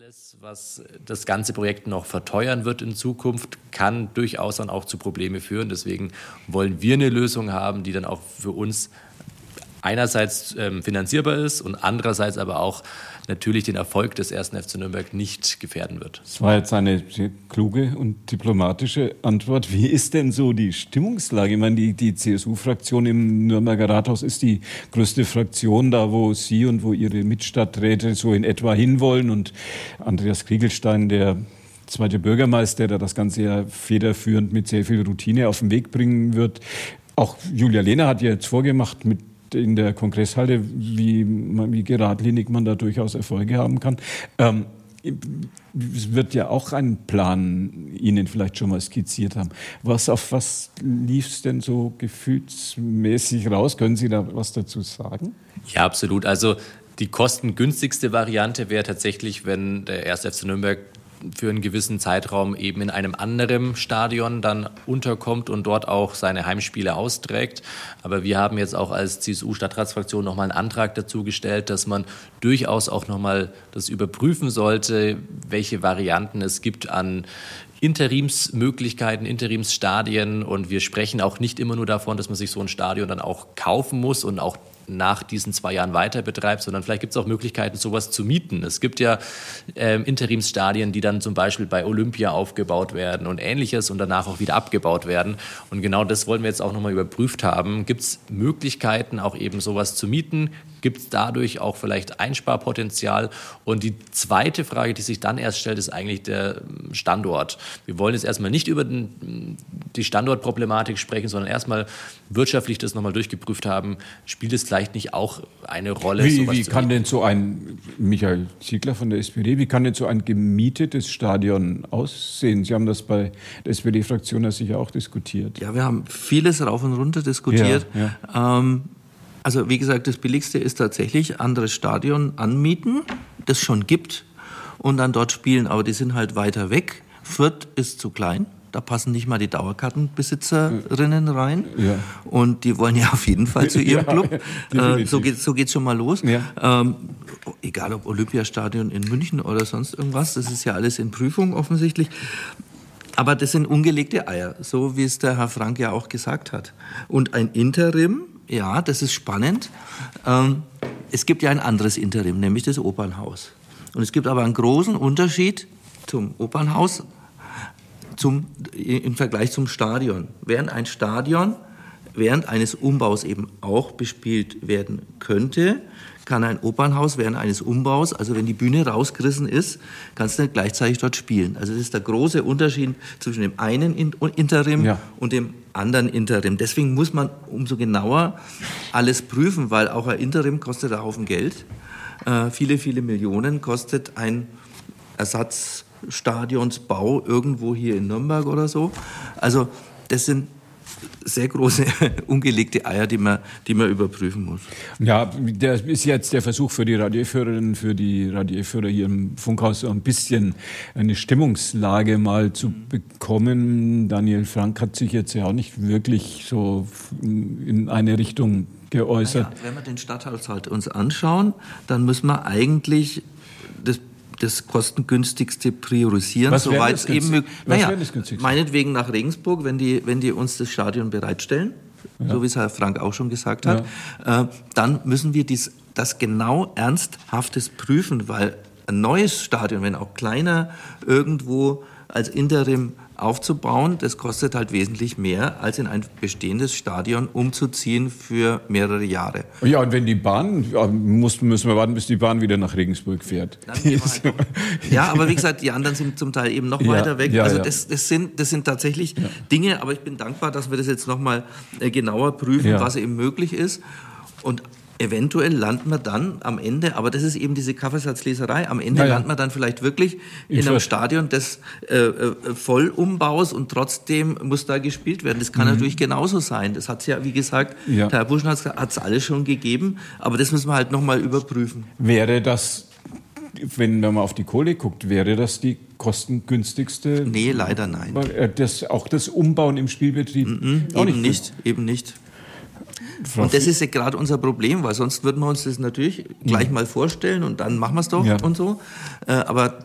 Alles, was das ganze Projekt noch verteuern wird in Zukunft, kann durchaus dann auch zu Problemen führen. Deswegen wollen wir eine Lösung haben, die dann auch für uns einerseits finanzierbar ist und andererseits aber auch natürlich den Erfolg des 1. FC Nürnberg nicht gefährden wird. Das war jetzt eine sehr kluge und diplomatische Antwort. Wie ist denn so die Stimmungslage? Ich meine, die CSU-Fraktion im Nürnberger Rathaus ist die größte Fraktion da, wo Sie und wo Ihre Mitstadträte so in etwa hinwollen. Und Andreas Kriegelstein, der zweite Bürgermeister, der das Ganze ja federführend mit sehr viel Routine auf den Weg bringen wird. Auch Julia Lehner hat ja jetzt vorgemacht in der Kongresshalle, wie geradlinig man da durchaus Erfolge haben kann. Es wird ja auch ein Plan Ihnen vielleicht schon mal skizziert haben. Auf was lief es denn so gefühlsmäßig raus? Können Sie da was dazu sagen? Ja, absolut. Also die kostengünstigste Variante wäre tatsächlich, wenn der 1. FC Nürnberg für einen gewissen Zeitraum eben in einem anderen Stadion dann unterkommt und dort auch seine Heimspiele austrägt. Aber wir haben jetzt auch als CSU-Stadtratsfraktion nochmal einen Antrag dazu gestellt, dass man durchaus auch nochmal das überprüfen sollte, welche Varianten es gibt an Interimsmöglichkeiten, Interimsstadien. Und wir sprechen auch nicht immer nur davon, dass man sich so ein Stadion dann auch kaufen muss und auch nach diesen 2 Jahren weiter betreibt, sondern vielleicht gibt es auch Möglichkeiten, sowas zu mieten. Es gibt ja Interimsstadien, die dann zum Beispiel bei Olympia aufgebaut werden und Ähnliches und danach auch wieder abgebaut werden. Und genau das wollen wir jetzt auch nochmal überprüft haben. Gibt es Möglichkeiten, auch eben sowas zu mieten? Gibt es dadurch auch vielleicht Einsparpotenzial? Und die zweite Frage, die sich dann erst stellt, ist eigentlich der Standort. Wir wollen jetzt erstmal nicht über die Standortproblematik sprechen, sondern erstmal wirtschaftlich das nochmal durchgeprüft haben. Spielt es vielleicht nicht auch eine Rolle? Wie kann denn so ein, Michael Ziegler von der SPD, wie kann denn so ein gemietetes Stadion aussehen? Sie haben das bei der SPD-Fraktion ja sicher auch diskutiert. Ja, wir haben vieles rauf und runter diskutiert. Ja. Also wie gesagt, das Billigste ist tatsächlich anderes Stadion anmieten, das schon gibt und dann dort spielen. Aber die sind halt weiter weg. Fürth ist zu klein. Da passen nicht mal die Dauerkartenbesitzerinnen rein. Ja. Und die wollen ja auf jeden Fall zu ihrem Club. So geht's schon mal los. Ja. Egal ob Olympiastadion in München oder sonst irgendwas, das ist ja alles in Prüfung offensichtlich. Aber das sind ungelegte Eier, so wie es der Herr Frank ja auch gesagt hat. Und ein Interim, ja, das ist spannend. Es gibt ja ein anderes Interim, nämlich das Opernhaus. Und es gibt aber einen großen Unterschied zum Opernhaus im Vergleich zum Stadion. Während ein Stadion während eines Umbaus eben auch bespielt werden könnte, kann ein Opernhaus während eines Umbaus, also wenn die Bühne rausgerissen ist, kannst du nicht gleichzeitig dort spielen. Also das ist der große Unterschied zwischen dem einen Interim und dem anderen Interim. Deswegen muss man umso genauer alles prüfen, weil auch ein Interim kostet einen Haufen Geld. Viele, viele Millionen kostet ein Ersatzstadionsbau irgendwo hier in Nürnberg oder so. Also das sind sehr große ungelegte Eier, die man überprüfen muss. Ja, das ist jetzt der Versuch für die Radiohörerinnen, für die Radiohörer hier im Funkhaus so ein bisschen eine Stimmungslage mal zu bekommen. Daniel Frank hat sich jetzt ja auch nicht wirklich so in eine Richtung geäußert. Naja, wenn wir den Stadthaushalt uns anschauen, dann müssen wir eigentlich das kostengünstigste priorisieren, soweit es eben möglich ist. Naja, meinetwegen nach Regensburg, wenn die uns das Stadion bereitstellen, so wie es Herr Frank auch schon gesagt hat, dann müssen wir das genau ernsthaftes prüfen, weil ein neues Stadion, wenn auch kleiner, irgendwo als Interim aufzubauen, das kostet halt wesentlich mehr, als in ein bestehendes Stadion umzuziehen für mehrere Jahre. Ja, und wenn die Bahn, müssen wir warten, bis die Bahn wieder nach Regensburg fährt. Ja, aber wie gesagt, die anderen sind zum Teil eben noch weiter weg. Also das sind tatsächlich Dinge, aber ich bin dankbar, dass wir das jetzt nochmal genauer prüfen, was eben möglich ist. Und eventuell landen wir dann am Ende, aber das ist eben diese Kaffeesatzleserei, am Ende landen wir dann vielleicht wirklich in einem Stadion des Vollumbaus und trotzdem muss da gespielt werden. Das kann natürlich genauso sein. Das hat es ja, wie gesagt, Herr Buschner hat es alles schon gegeben, aber das müssen wir halt nochmal überprüfen. Wäre das, wenn man auf die Kohle guckt, wäre das die kostengünstigste? Nee, leider nein. Auch das Umbauen im Spielbetrieb? Eben nicht. Und das ist ja gerade unser Problem, weil sonst würden wir uns das natürlich gleich mal vorstellen und dann machen wir es doch und so. Aber